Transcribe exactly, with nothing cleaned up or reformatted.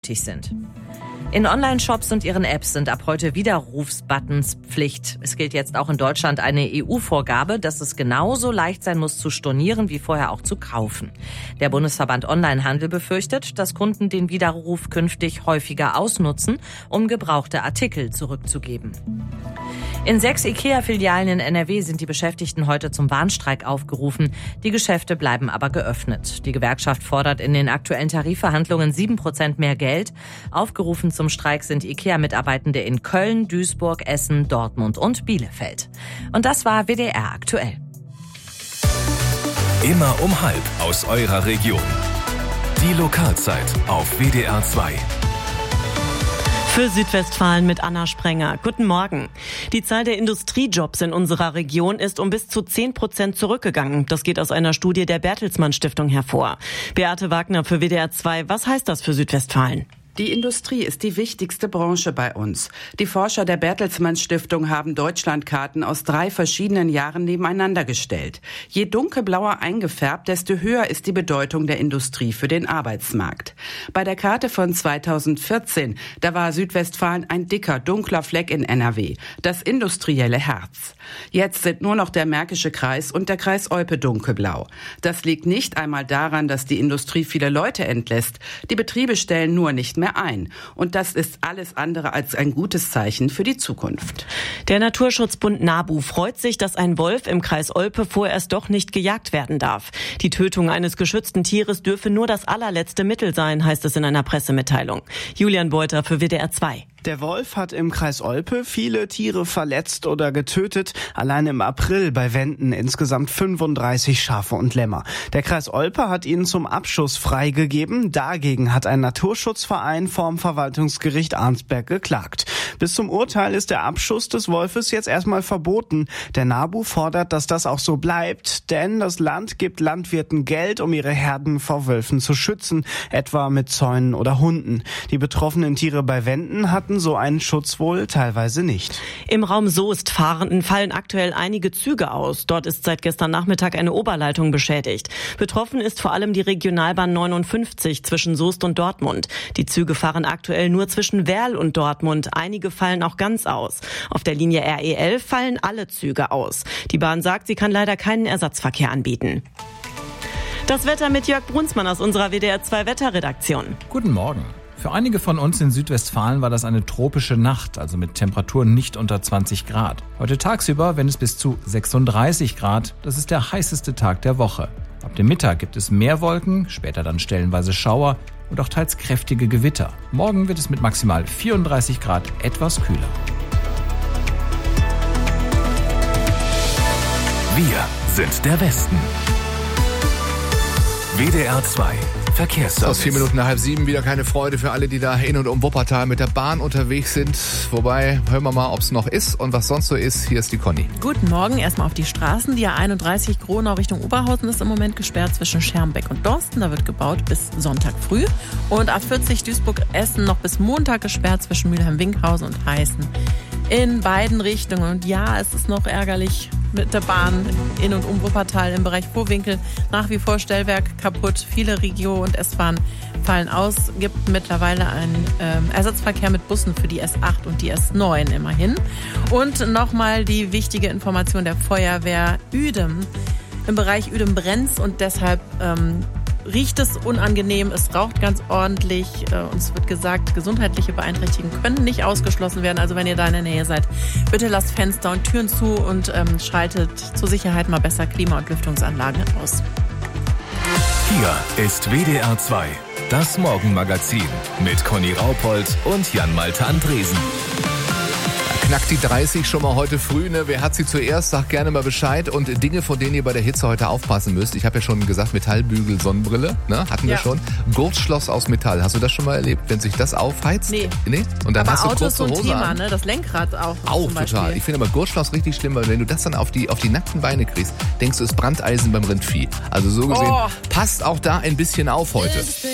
sind. In Online-Shops und ihren Apps sind ab heute Widerrufsbuttons Pflicht. Es gilt jetzt auch in Deutschland eine E U-Vorgabe, dass es genauso leicht sein muss zu stornieren wie vorher auch zu kaufen. Der Bundesverband Onlinehandel befürchtet, dass Kunden den Widerruf künftig häufiger ausnutzen, um gebrauchte Artikel zurückzugeben. In sechs IKEA-Filialen in N R W sind die Beschäftigten heute zum Warnstreik aufgerufen. Die Geschäfte bleiben aber geöffnet. Die Gewerkschaft fordert in den aktuellen Tarifverhandlungen sieben Prozent mehr Geld. Aufgerufen zum Streik sind IKEA-Mitarbeitende in Köln, Duisburg, Essen, Dortmund und Bielefeld. Und das war W D R aktuell. Immer um halb aus eurer Region. Die Lokalzeit auf W D R zwei. Für Südwestfalen mit Anna Sprenger. Guten Morgen. Die Zahl der Industriejobs in unserer Region ist um bis zu zehn Prozent zurückgegangen. Das geht aus einer Studie der Bertelsmann Stiftung hervor. Beate Wagner für W D R zwei. Was heißt das für Südwestfalen? Die Industrie ist die wichtigste Branche bei uns. Die Forscher der Bertelsmann Stiftung haben Deutschlandkarten aus drei verschiedenen Jahren nebeneinander gestellt. Je dunkelblauer eingefärbt, desto höher ist die Bedeutung der Industrie für den Arbeitsmarkt. Bei der Karte von zweitausendvierzehn, da war Südwestfalen ein dicker, dunkler Fleck in N R W, das industrielle Herz. Jetzt sind nur noch der Märkische Kreis und der Kreis Olpe dunkelblau. Das liegt nicht einmal daran, dass die Industrie viele Leute entlässt. Die Betriebe stellen nur nicht mehr ein. Und das ist alles andere als ein gutes Zeichen für die Zukunft. Der Naturschutzbund NABU freut sich, dass ein Wolf im Kreis Olpe vorerst doch nicht gejagt werden darf. Die Tötung eines geschützten Tieres dürfe nur das allerletzte Mittel sein, heißt es in einer Pressemitteilung. Julian Beuter für W D R zwei. Der Wolf hat im Kreis Olpe viele Tiere verletzt oder getötet. Allein im April bei Wenden insgesamt fünfunddreißig Schafe und Lämmer. Der Kreis Olpe hat ihn zum Abschuss freigegeben. Dagegen hat ein Naturschutzverein vorm Verwaltungsgericht Arnsberg geklagt. Bis zum Urteil ist der Abschuss des Wolfes jetzt erstmal verboten. Der NABU fordert, dass das auch so bleibt, denn das Land gibt Landwirten Geld, um ihre Herden vor Wölfen zu schützen, etwa mit Zäunen oder Hunden. Die betroffenen Tiere bei Wenden hatten so einen Schutz wohl teilweise nicht. Im Raum Soest fahren, fallen aktuell einige Züge aus. Dort ist seit gestern Nachmittag eine Oberleitung beschädigt. Betroffen ist vor allem die Regionalbahn neunundfünfzig zwischen Soest und Dortmund. Die Züge fahren aktuell nur zwischen Werl und Dortmund. Einige fallen auch ganz aus. Auf der Linie R E elf fallen alle Züge aus. Die Bahn sagt, sie kann leider keinen Ersatzverkehr anbieten. Das Wetter mit Jörg Brunsmann aus unserer W D R zwei Wetterredaktion. Guten Morgen. Für einige von uns in Südwestfalen war das eine tropische Nacht, also mit Temperaturen nicht unter zwanzig Grad. Heute tagsüber, wenn es bis zu sechsunddreißig Grad, das ist der heißeste Tag der Woche. Ab dem Mittag gibt es mehr Wolken, später dann stellenweise Schauer und auch teils kräftige Gewitter. Morgen wird es mit maximal vierunddreißig Grad etwas kühler. Wir sind der Westen. W D R zwei Verkehrsservice. Aus vier Minuten nach halb sieben wieder keine Freude für alle, die da in und um Wuppertal mit der Bahn unterwegs sind. Wobei, hören wir mal, ob es noch ist und was sonst so ist. Hier ist die Conny. Guten Morgen. Erstmal auf die Straßen. Die A einunddreißig Gronau Richtung Oberhausen ist im Moment gesperrt zwischen Schermbeck und Dorsten. Da wird gebaut bis Sonntag früh. Und A vierzig Duisburg-Essen noch bis Montag gesperrt zwischen Mülheim-Winkhausen und Heißen. In beiden Richtungen. Und ja, es ist noch ärgerlich mit der Bahn in und um Wuppertal im Bereich Vohwinkel. Nach wie vor Stellwerk kaputt. Viele Regio- und S-Bahn fallen aus. Gibt mittlerweile einen ähm, Ersatzverkehr mit Bussen für die S acht und die S neun immerhin. Und nochmal die wichtige Information der Feuerwehr Uedem. Im Bereich Uedem-Brenz und deshalb ähm, riecht es unangenehm, es raucht ganz ordentlich. Uns wird gesagt, gesundheitliche Beeinträchtigungen können nicht ausgeschlossen werden. Also wenn ihr da in der Nähe seid, bitte lasst Fenster und Türen zu und ähm, schaltet zur Sicherheit mal besser Klima- und Lüftungsanlagen aus. Hier ist W D R zwei, das Morgenmagazin mit Conny Raupold und Jan-Malte Andresen. Knackt die dreißig schon mal heute früh, ne? Wer hat sie zuerst? Sagt gerne mal Bescheid. Und Dinge, von denen ihr bei der Hitze heute aufpassen müsst. Ich habe ja schon gesagt, Metallbügel, Sonnenbrille, ne? Hatten wir ja schon. Gurtschloss aus Metall. Hast du das schon mal erlebt, wenn sich das aufheizt? Nee. Nee? Und dann aber hast du Auto ist so ein Hose Thema, an. ne? Das Lenkrad auch. Auch zum total. Beispiel. Ich finde aber Gurtschloss richtig schlimm, weil wenn du das dann auf die, auf die nackten Beine kriegst, denkst du, es ist Brandeisen beim Rindvieh. Also so gesehen, Oh. passt auch da ein bisschen auf heute.